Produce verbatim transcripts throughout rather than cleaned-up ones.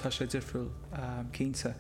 tá sé difriúil cínta.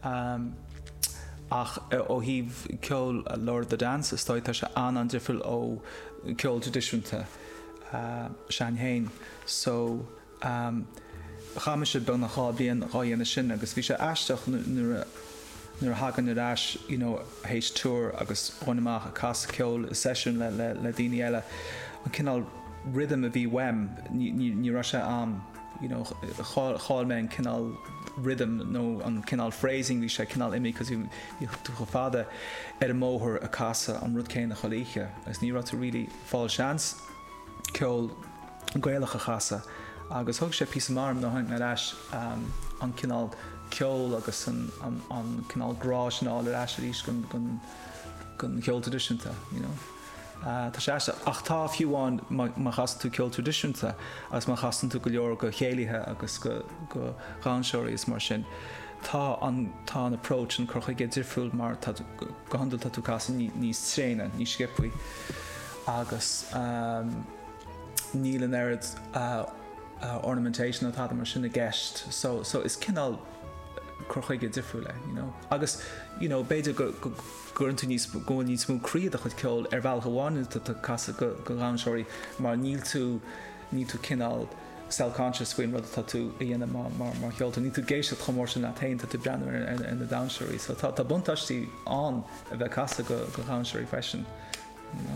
Ach ó híh ceol Lord of the Dance stoid tá sé an an difriúil ó ceol tradiisiúnta sean héin. So chaime sé be nach chá blion ráhéanana sin agus bhí sé eisteach nuair hagan aráis hééis túr agus bhainamach a cas ceol session le le daoine eile an cinál rhythm a bhí wem ní ra sé am cháil me an cinál rhythm nó an cinál phrasing bhí sé cinál imi cos tú go fada ar a móthir a casa an rud céin a cholíe agus ní ra tú ri fáil seans ceol gcualacha chasa agus thug sé pí marm nó hain aráis an cinál ceol agus an cinál grás ná aráis rís gon ceol tradiisiúnta. Tá sé ach tá fiúháin má chasan tú ceol tradiisiúnta agus má chasan tú go leor go chéalaithe agus go gánseirí is mar sin. Tá an tá an approach an crocha gé difriúil mar go handalta tú casan níos tréine, níos scipaí agus níl an airad ornamentation atá mar sin a gceist. So so is cinál crocha gé difriúile, agus beidir go gur tú níos go níos mú críad a chud ceol ar bhealcha bháin tá casa go gánseirí mar níl tú ní tú cinál self-conscious faoin rud tá tú a dhéanamh mar cheolta ní tú géisiad chomór sin na taonnta tú breanú in na downseirí. So tá buntáistí an a bheith casa go gánseirí freisin.